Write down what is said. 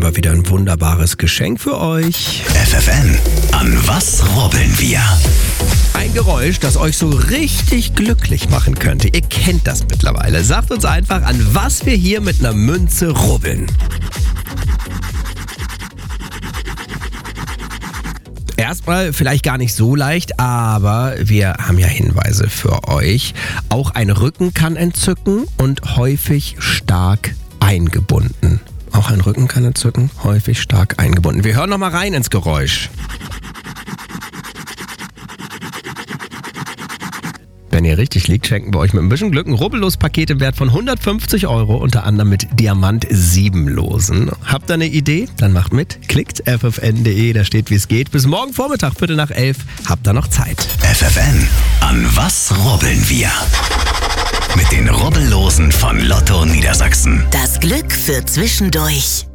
wir wieder ein wunderbares Geschenk für euch. FFN, an was rubbeln wir? Ein Geräusch, das euch so richtig glücklich machen könnte. Ihr kennt das mittlerweile. Sagt uns einfach, an was wir hier mit einer Münze rubbeln. Erstmal vielleicht gar nicht so leicht, aber wir haben ja Hinweise für euch. Auch ein Rücken kann entzücken und häufig stark eingebunden. Auch ein Rücken kann entzücken, häufig stark eingebunden. Wir hören nochmal rein ins Geräusch. Wenn ihr richtig liegt, schenken wir euch mit ein bisschen Glück ein Rubbellos-Paket im Wert von 150 €, unter anderem mit Diamant 7 Losen. Habt ihr eine Idee? Dann macht mit. Klickt ffn.de, da steht, wie es geht. Bis morgen Vormittag, 11:15. Habt ihr noch Zeit. FFN, an was rubbeln wir? Mit den Rubbellosen von Lotto Niedersachsen. Das Glück für zwischendurch.